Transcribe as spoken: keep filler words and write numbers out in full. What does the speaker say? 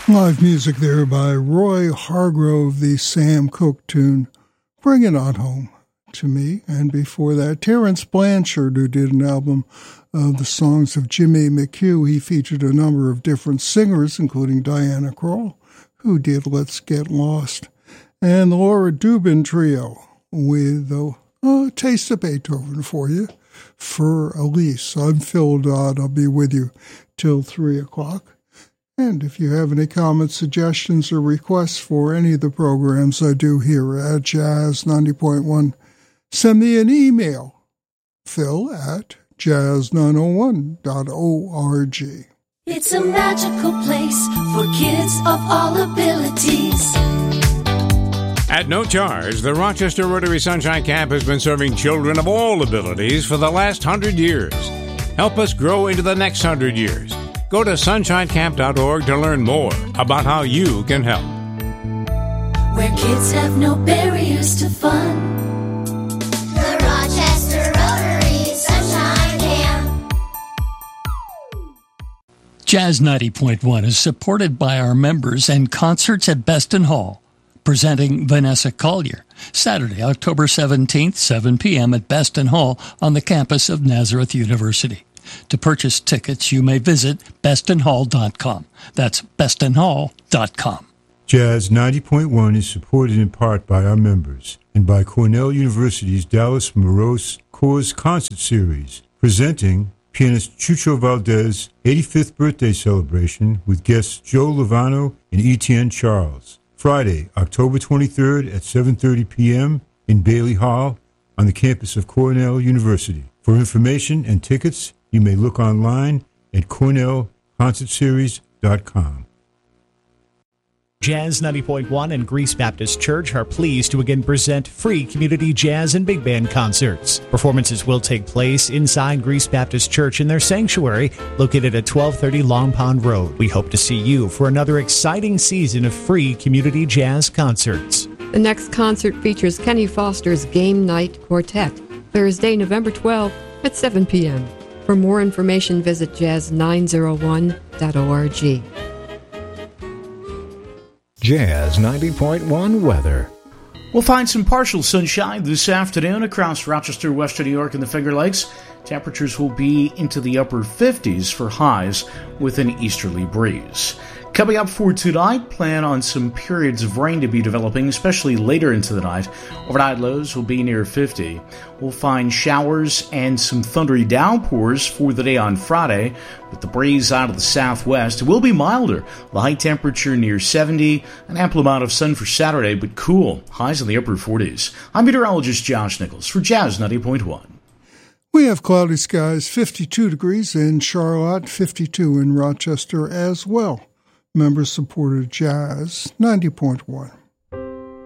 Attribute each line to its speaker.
Speaker 1: Live music there by Roy Hargrove, the Sam Cooke tune, Bring It On Home to Me. And before that, Terence Blanchard, who did an album of the songs of Jimmy McHugh. He featured a number of different singers, including Diana Krall, who did Let's Get Lost. And the Laura Dubin Trio with a, a taste of Beethoven for you. For Elise, I'm Phil Dodd. I'll be with you till three o'clock. And if you have any comments, suggestions, or requests for any of the programs I do here at Jazz ninety point one, send me an email, phil at jazz nine oh one dot org.
Speaker 2: It's a magical place for kids of all abilities.
Speaker 3: At no charge, the Rochester Rotary Sunshine Camp has been serving children of all abilities for the last hundred years. Help us grow into the next hundred years. Go to sunshine camp dot org to learn more about how you can help.
Speaker 2: Where kids have no barriers to fun.
Speaker 4: The Rochester Rotary Sunshine Camp.
Speaker 5: Jazz ninety point one is supported by our members and concerts at Beston Hall. Presenting Vanessa Collier, Saturday, October seventeenth, seven p.m. at Beston Hall on the campus of Nazareth University. To purchase tickets, you may visit beston hall dot com. That's beston hall dot com.
Speaker 6: Jazz ninety point one is supported in part by our members and by Cornell University's Dallas Morose Coors Concert Series, presenting pianist Chucho Valdez' eighty-fifth birthday celebration with guests Joe Lovano and Etienne Charles. Friday, October twenty-third at seven thirty p.m. in Bailey Hall on the campus of Cornell University. For information and tickets, you may look online at cornell concert series dot com.
Speaker 7: Jazz ninety point one and Greece Baptist Church are pleased to again present free community jazz and big band concerts. Performances will take place inside Greece Baptist Church in their sanctuary located at twelve thirty Long Pond Road. We hope to see you for another exciting season of free community jazz concerts.
Speaker 8: The next concert features Kenny Foster's Game Night Quartet, Thursday, November twelfth at seven p.m. For more information, visit jazz nine oh one dot org.
Speaker 9: Jazz ninety point one weather.
Speaker 10: We'll find some partial sunshine this afternoon across Rochester, Western New York, and the Finger Lakes. Temperatures will be into the upper fifties for highs with an easterly breeze. Coming up for tonight, plan on some periods of rain to be developing, especially later into the night. Overnight lows will be near fifty. We'll find showers and some thundery downpours for the day on Friday, with the breeze out of the southwest. It will be milder. The high temperature near seventy, an ample amount of sun for Saturday, but cool. Highs in the upper forties. I'm meteorologist Josh Nichols for Jazz ninety point one.
Speaker 1: We have cloudy skies, fifty-two degrees in Charlotte, fifty-two in Rochester as well. Members supported Jazz ninety point one.